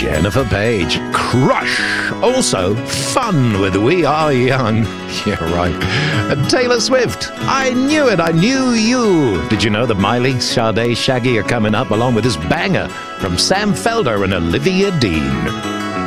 Jennifer Page. Crush. Also, fun with We Are Young. Yeah, right. And Taylor Swift. I knew it. I knew you. Did you know that Miley, Sade, Shaggy are coming up along with this banger from Sam Felder and Olivia Dean?